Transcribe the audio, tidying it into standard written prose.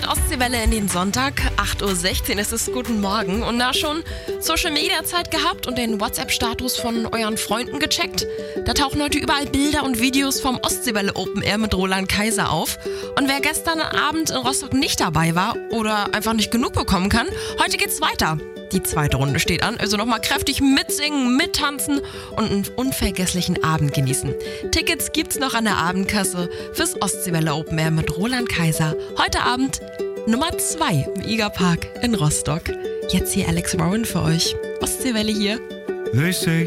Ostseewelle in den Sonntag, 8.16 Uhr ist es, guten Morgen. Und na schon Social-Media-Zeit gehabt und den WhatsApp-Status von euren Freunden gecheckt? Da tauchen heute überall Bilder und Videos vom Ostseewelle Open Air mit Roland Kaiser auf. Und wer gestern Abend in Rostock nicht dabei war oder einfach nicht genug bekommen kann, heute geht's weiter. Die zweite Runde steht an, also nochmal kräftig mitsingen, mittanzen und einen unvergesslichen Abend genießen. Tickets gibt's noch an der Abendkasse fürs Ostseewelle Open Air mit Roland Kaiser. Heute Abend Nummer 2 im Igerpark in Rostock. Jetzt hier Alex Warren für euch. Ostseewelle hier. They say